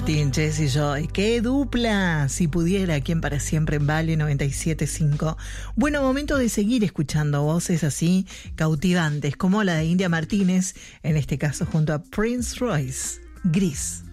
Martin, Jesse Joy, qué dupla, si pudiera, aquí en Para Siempre en Vale 97.5. Bueno, momento de seguir escuchando voces así cautivantes como la de India Martínez, en este caso junto a Prince Royce, Gris.